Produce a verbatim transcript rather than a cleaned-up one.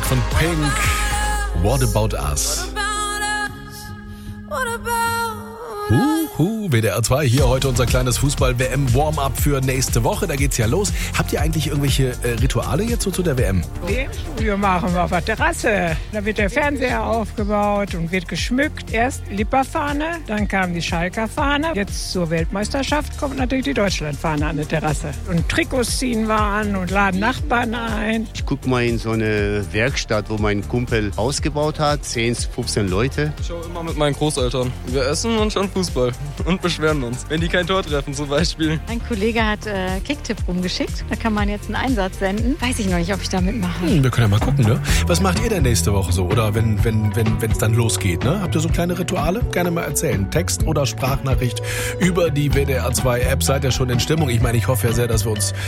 von Pink. What About Us? Huhu, W D R zwei, hier heute unser kleines Fußball-W M-Warm-Up für nächste Woche. Da geht's ja los. Habt ihr eigentlich irgendwelche äh, Rituale jetzt so zu der W M? Nee, wir machen auf der Terrasse. Da wird der Fernseher aufgebaut und wird geschmückt. Erst Lipperfahne, dann kam die Schalker Fahne. Jetzt zur Weltmeisterschaft kommt natürlich die Deutschlandfahne an der Terrasse. Und Trikots ziehen wir an und laden Nachbarn ein. Ich gucke mal in so eine Werkstatt, wo mein Kumpel ausgebaut hat. zehn, fünfzehn Leute. Ich schaue immer mit meinen Großeltern. Wir essen und schauen Fußball und beschweren uns, wenn die kein Tor treffen zum Beispiel. Ein Kollege hat äh, Kicktipp rumgeschickt. Da kann man jetzt einen Einsatz senden. Weiß ich noch nicht, ob ich da mitmache. Hm, wir können ja mal gucken, ne? Was macht ihr denn nächste Woche so? Oder wenn wenn wenn wenn es dann losgeht, ne? Habt ihr so kleine Rituale? Gerne mal erzählen. Text oder Sprachnachricht über die W D R zwei App. Seid ihr schon in Stimmung? Ich meine, ich hoffe ja sehr, dass wir uns